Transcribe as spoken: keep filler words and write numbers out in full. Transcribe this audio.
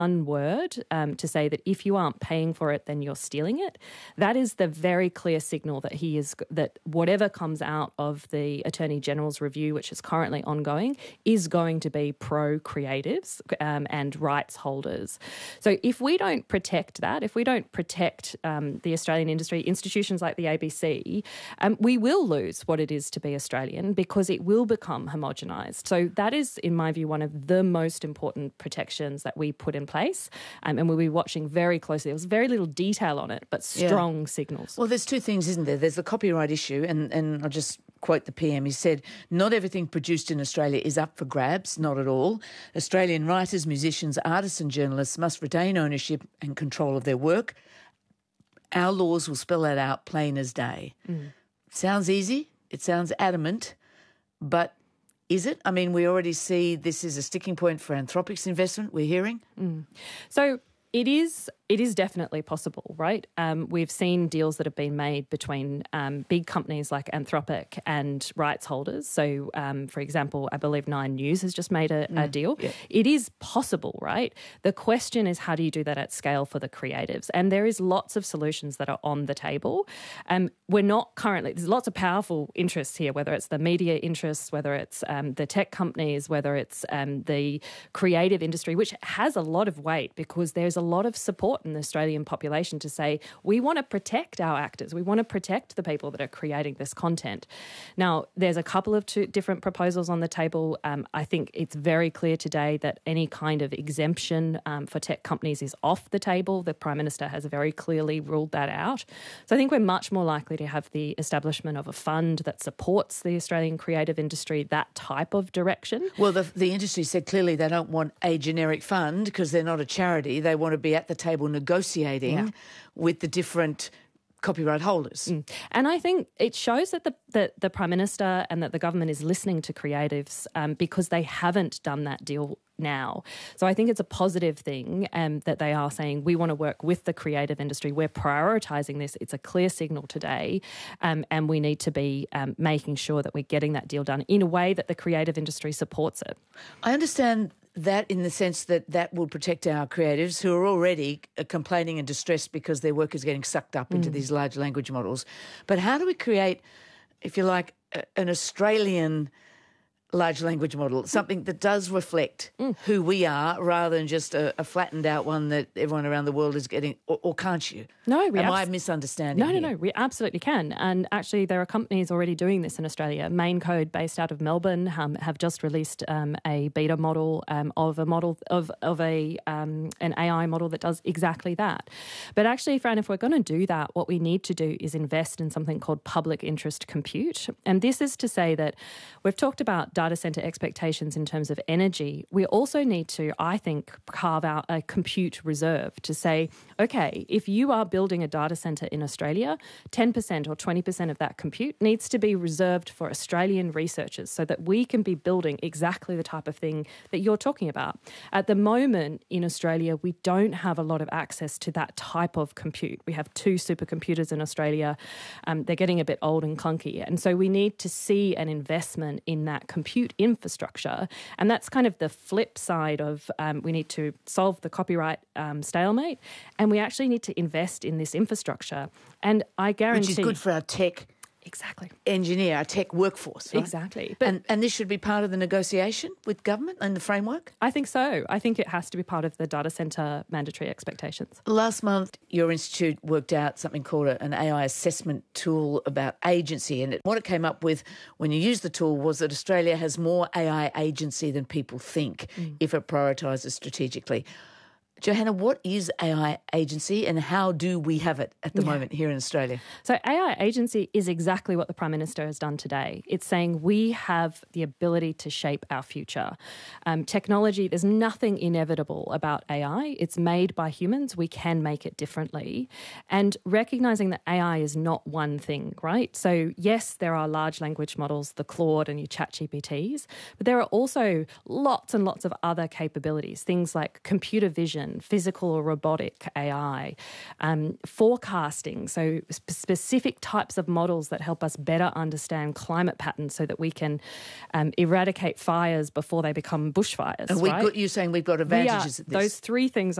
one word um, to say that if you aren't paying for it, then you're stealing it. That is the very clear signal that he is, that whatever comes out of the Attorney General's review, which is currently ongoing, is going to be pro-creatives um, and rights holders. So if we don't protect that, if we don't protect um, the Australian industry, institutions like the A B C, um, we will lose what it is to be Australian because it will become homogenised. So that is, in my view, one of the most important protections that we put in place, um, and we'll be watching very closely. There was very little detail on it, but strong yeah. signals. Well, there's two things, isn't there? There's the copyright issue, and, and I'll just quote the P M. He said, "Not everything produced in Australia is up for grabs, not at all. Australian writers, musicians, artists and journalists must retain ownership and control of their work. Our laws will spell that out plain as day." Mm. Sounds easy. It sounds adamant, but is it? I mean, we already see this is a sticking point for Anthropic's investment, we're hearing. Mm. So it is it is definitely possible, right? Um, we've seen deals that have been made between um, big companies like Anthropic and rights holders. So, um, for example, I believe Nine News has just made a, mm, a deal. Yeah. It is possible, right? The question is, how do you do that at scale for the creatives? And there is lots of solutions that are on the table. Um, we're not currently, there's lots of powerful interests here, whether it's the media interests, whether it's um, the tech companies, whether it's um, the creative industry, which has a lot of weight because there's a lot of support in the Australian population to say, we want to protect our actors. We want to protect the people that are creating this content. Now, there's a couple of two different proposals on the table. Um, I think it's very clear today that any kind of exemption um, for tech companies is off the table. The Prime Minister has very clearly ruled that out. So I think we're much more likely to have the establishment of a fund that supports the Australian creative industry, that type of direction. Well, the, the industry said clearly they don't want a generic fund because they're not a charity. They want to be at the table negotiating yeah. with the different copyright holders. Mm. And I think it shows that the, the, the Prime Minister and that the government is listening to creatives um, because they haven't done that deal now. So I think it's a positive thing um, that they are saying, we want to work with the creative industry. We're prioritising this. It's a clear signal today, um, and we need to be um, making sure that we're getting that deal done in a way that the creative industry supports it. I understand that in the sense that that will protect our creatives who are already complaining and distressed because their work is getting sucked up into mm. these large language models. But how do we create, if you like, an Australian large language model, something that does reflect mm. who we are rather than just a, a flattened out one that everyone around the world is getting, or, or can't you? No, we Am abs- I misunderstanding No, no, here? no, we absolutely can. And actually there are companies already doing this in Australia. Main Code, based out of Melbourne, um, have just released um, a beta model um, of a model of, of a um, an A I model that does exactly that. But actually, Fran, if we're going to do that, what we need to do is invest in something called public interest compute. And this is to say that we've talked about data centre expectations in terms of energy. We also need to, I think, carve out a compute reserve to say, okay, if you are building a data centre in Australia, ten percent or twenty percent of that compute needs to be reserved for Australian researchers so that we can be building exactly the type of thing that you're talking about. At the moment in Australia, we don't have a lot of access to that type of compute. We have two supercomputers in Australia. Um, they're getting a bit old and clunky. And so we need to see an investment in that compute infrastructure. And that's kind of the flip side of um, we need to solve the copyright um, stalemate, and we actually need to invest in this infrastructure. And I guarantee... Which is good for our tech exactly engineer, our tech workforce, right? Exactly. But, and, and this should be part of the negotiation with government and the framework? I think so. I think it has to be part of the data centre mandatory expectations. Last month, your institute worked out something called an A I assessment tool about agency, and it, what it came up with when you used the tool was that Australia has more A I agency than people think mm. if it prioritises strategically. Johanna, what is A I agency and how do we have it at the yeah. moment here in Australia? So A I agency is exactly what the Prime Minister has done today. It's saying we have the ability to shape our future. Um, technology, there's nothing inevitable about A I. It's made by humans. We can make it differently. And recognising that A I is not one thing, right? So yes, there are large language models, the Claude and your ChatGPTs, but there are also lots and lots of other capabilities, things like computer vision vision, physical or robotic A I, um, forecasting, so sp- specific types of models that help us better understand climate patterns so that we can um, eradicate fires before they become bushfires. And we right? got, you're saying we've got advantages are, at this. Those three things